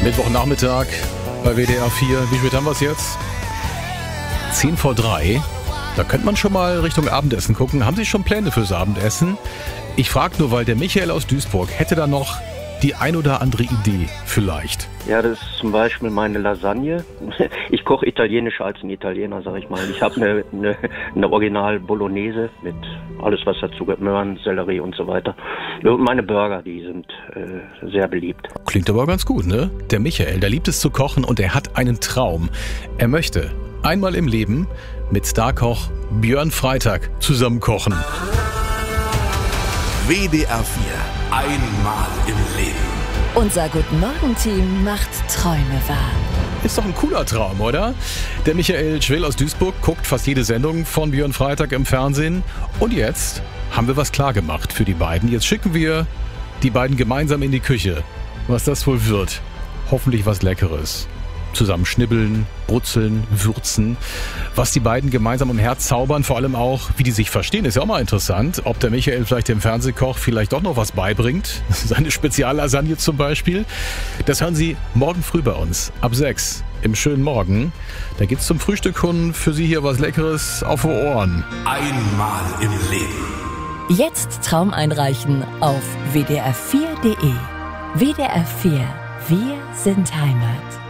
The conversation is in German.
Mittwochnachmittag bei WDR 4. Wie spät haben wir es jetzt? 10 vor 3. Da könnte man schon mal Richtung Abendessen gucken. Haben Sie schon Pläne fürs Abendessen? Ich frage nur, weil der Michael aus Duisburg hätte da noch die ein oder andere Idee vielleicht. Ja, das ist zum Beispiel meine Lasagne. Ich koche italienischer als ein Italiener, sag ich mal. Ich habe eine Original Bolognese mit alles, was dazu gehört, Möhren, Sellerie und so weiter. Und meine Burger, die sind sehr beliebt. Klingt aber ganz gut, ne? Der Michael, der liebt es zu kochen und er hat einen Traum. Er möchte einmal im Leben mit Starkoch Björn Freitag zusammen kochen. WDR 4. Einmal im Leben. Unser Guten Morgen-Team macht Träume wahr. Ist doch ein cooler Traum, oder? Der Michael Schwill aus Duisburg guckt fast jede Sendung von Björn Freitag im Fernsehen. Und jetzt haben wir was klar gemacht für die beiden. Jetzt schicken wir die beiden gemeinsam in die Küche. Was das wohl wird? Hoffentlich was Leckeres. Zusammen schnibbeln, brutzeln, würzen. Was die beiden gemeinsam im Herz zaubern, vor allem auch, wie die sich verstehen, ist ja auch mal interessant. Ob der Michael vielleicht dem Fernsehkoch vielleicht doch noch was beibringt. Seine Speziallasagne zum Beispiel. Das hören Sie morgen früh bei uns. Ab 6 im schönen Morgen. Da gibt's zum Frühstück für Sie hier was Leckeres auf die Ohren. Einmal im Leben. Jetzt Traum einreichen auf wdr4.de. WDR 4. Wir sind Heimat.